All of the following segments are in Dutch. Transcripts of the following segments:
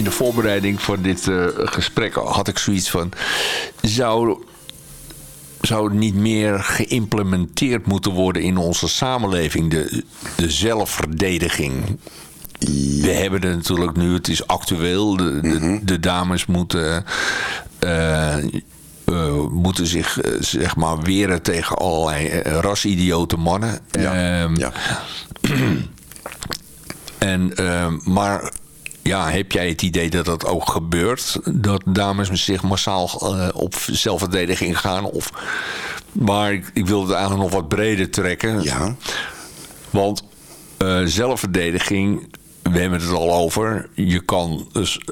in de voorbereiding van dit gesprek had ik zoiets van... Zou het niet meer geïmplementeerd moeten worden in onze samenleving, de zelfverdediging? We hebben het natuurlijk nu, het is actueel. De dames moeten zich zeg maar weren tegen allerlei rasidiote mannen. Ja. Maar ja, heb jij het idee dat dat ook gebeurt? Dat dames zich massaal op zelfverdediging gaan? Maar ik wil het eigenlijk nog wat breder trekken. Ja. Want zelfverdediging, we hebben het al over. Je kan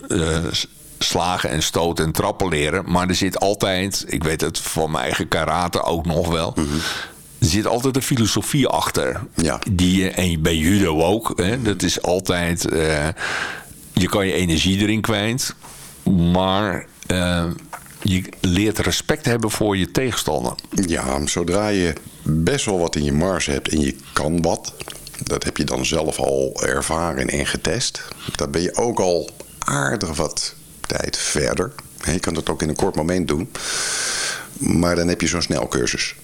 slagen en stoten en trappen leren. Maar er zit altijd, ik weet het van mijn eigen karate ook nog wel... Mm-hmm. Er zit altijd een filosofie achter. Ja. En bij judo ook. Hè, dat is altijd... je kan je energie erin kwijt. Maar je leert respect hebben voor je tegenstander. Ja, zodra je best wel wat in je mars hebt en je kan wat... dat heb je dan zelf al ervaren en getest. Dan ben je ook al aardig wat tijd verder. Je kan dat ook in een kort moment doen. Maar dan heb je zo'n snelcursus.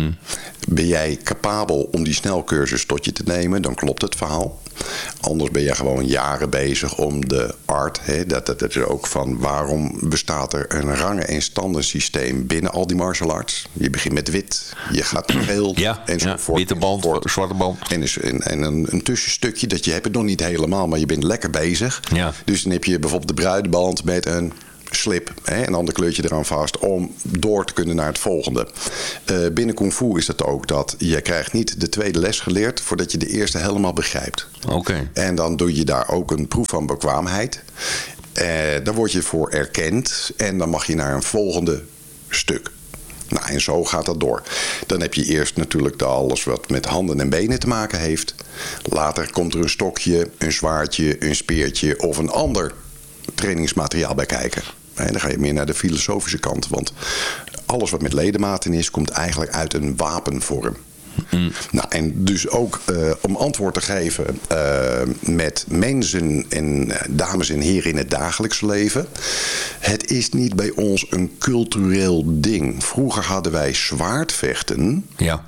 Ben jij capabel om die snelcursus tot je te nemen, dan klopt het verhaal. Anders ben je gewoon jaren bezig om de art. Dat is ook van waarom bestaat er een rangen- en standensysteem binnen al die martial arts. Je begint met wit, je gaat naar geel enzovoort. Witte band, zwarte band. En een tussenstukje dat je hebt het nog niet helemaal, maar je bent lekker bezig. Ja. Dus dan heb je bijvoorbeeld de bruideband met een slip, een ander kleurtje eraan vast om door te kunnen naar het volgende. Binnen Kung Fu is het ook dat je krijgt niet de tweede les geleerd voordat je de eerste helemaal begrijpt. Okay. En dan doe je daar ook een proef van bekwaamheid. Daar word je voor erkend en dan mag je naar een volgende stuk. Nou, en zo gaat dat door. Dan heb je eerst natuurlijk alles wat met handen en benen te maken heeft. Later komt er een stokje, een zwaardje, een speertje of een ander trainingsmateriaal bij kijken. En dan ga je meer naar de filosofische kant. Want alles wat met ledematen is, komt eigenlijk uit een wapenvorm. Nou, en dus ook om antwoord te geven met mensen en dames en heren in het dagelijks leven. Het is niet bij ons een cultureel ding. Vroeger hadden wij zwaardvechten. Ja.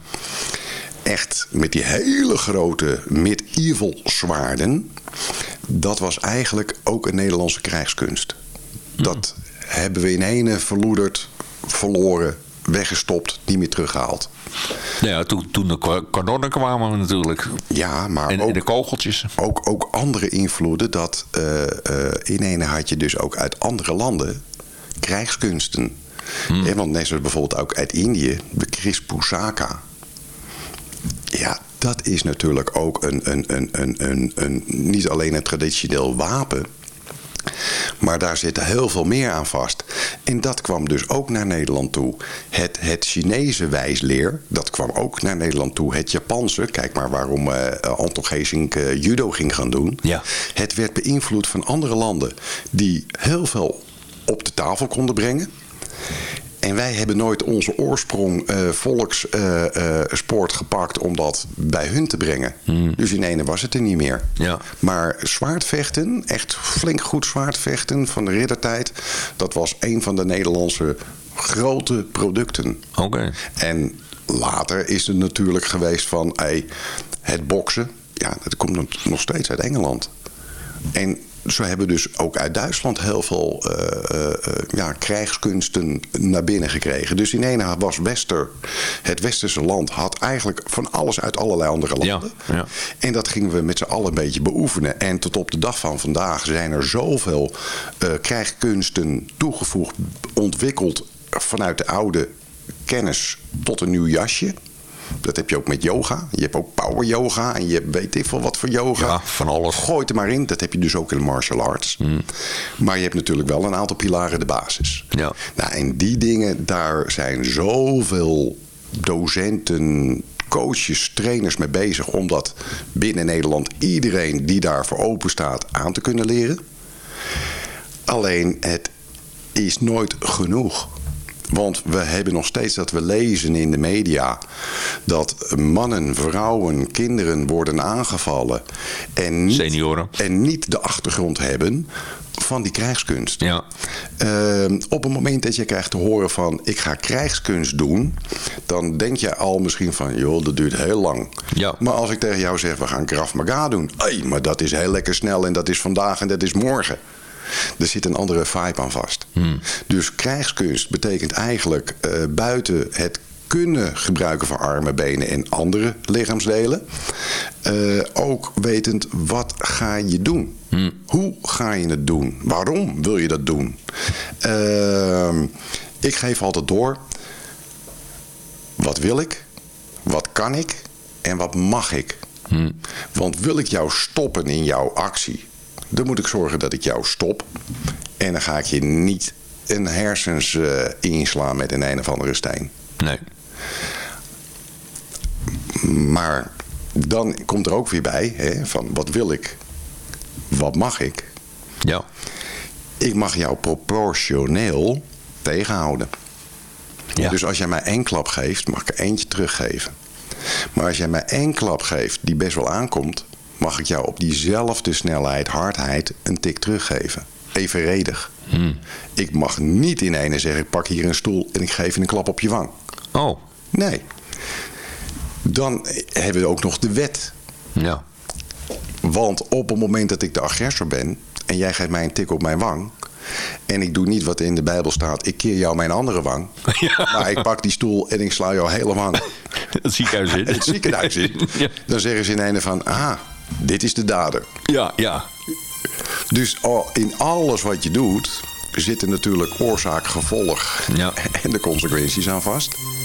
Echt met die hele grote medieval zwaarden. Dat was eigenlijk ook een Nederlandse krijgskunst. Dat hebben we in ene verloederd, verloren, weggestopt, niet meer teruggehaald. Ja, toen de kanonnen kwamen natuurlijk. Ja, maar en ook de kogeltjes. Ook andere invloeden. Dat in ene had je dus ook uit andere landen krijgskunsten. Want net zoals bijvoorbeeld ook uit Indië, de Chris Pusaka. Ja, dat is natuurlijk ook een niet alleen een traditioneel wapen, maar daar zit heel veel meer aan vast. En dat kwam dus ook naar Nederland toe. Het Chinese wijsleer, dat kwam ook naar Nederland toe. Het Japanse, kijk maar waarom Anton Geesink judo ging gaan doen. Ja. Het werd beïnvloed van andere landen die heel veel op de tafel konden brengen. En wij hebben nooit onze oorsprong volkssport gepakt om dat bij hun te brengen. Dus in ene was het er niet meer. Ja. Maar zwaardvechten, echt flink goed zwaardvechten van de riddertijd, dat was een van de Nederlandse grote producten. Okay. En later is het natuurlijk geweest van het boksen. Ja, dat komt nog steeds uit Engeland. En zo hebben we dus ook uit Duitsland heel veel krijgskunsten naar binnen gekregen. Dus in ene was het westerse land had eigenlijk van alles uit allerlei andere landen. Ja, ja. En dat gingen we met z'n allen een beetje beoefenen. En tot op de dag van vandaag zijn er zoveel krijgskunsten toegevoegd, ontwikkeld vanuit de oude kennis tot een nieuw jasje. Dat heb je ook met yoga. Je hebt ook power yoga. En je weet ik veel wat voor yoga. Ja, van alles. Gooi het er maar in. Dat heb je dus ook in de martial arts. Maar je hebt natuurlijk wel een aantal pilaren de basis. Ja. Nou, en die dingen, daar zijn zoveel docenten, coaches, trainers mee bezig. Om dat binnen Nederland iedereen die daarvoor open staat aan te kunnen leren. Alleen het is nooit genoeg. Want we hebben nog steeds dat we lezen in de media dat mannen, vrouwen, kinderen worden aangevallen en niet, senioren. En niet de achtergrond hebben van die krijgskunst. Ja. Op het moment dat je krijgt te horen van ik ga krijgskunst doen, dan denk je al misschien van joh, dat duurt heel lang. Ja. Maar als ik tegen jou zeg we gaan Krav Maga doen, maar dat is heel lekker snel en dat is vandaag en dat is morgen. Er zit een andere vibe aan vast. Dus krijgskunst betekent eigenlijk buiten het kunnen gebruiken van armen, benen en andere lichaamsdelen. Ook wetend wat ga je doen. Hoe ga je het doen? Waarom wil je dat doen? Ik geef altijd door. Wat wil ik? Wat kan ik? En wat mag ik? Want wil ik jou stoppen in jouw actie, dan moet ik zorgen dat ik jou stop. En dan ga ik je niet een hersens inslaan met een of andere steen. Nee. Maar dan komt er ook weer bij, hè, van wat wil ik? Wat mag ik? Ja. Ik mag jou proportioneel tegenhouden. Ja. Dus als jij mij 1 klap geeft, mag ik er eentje teruggeven. Maar als jij mij 1 klap geeft die best wel aankomt, mag ik jou op diezelfde snelheid, hardheid een tik teruggeven. Evenredig. Ik mag niet in ene zeggen, ik pak hier een stoel en ik geef je een klap op je wang. Oh. Nee. Dan hebben we ook nog de wet. Ja. Want op het moment dat ik de agressor ben en jij geeft mij een tik op mijn wang en ik doe niet wat in de Bijbel staat, ik keer jou mijn andere wang. Ja. Maar ik pak die stoel en ik sla jou hele wang. Het ziekenhuis in. Het ziekenhuis in. Ja. Dan zeggen ze in ene van, dit is de dader. Ja, ja. Dus in alles wat je doet zitten natuurlijk oorzaak, gevolg en de consequenties aan vast.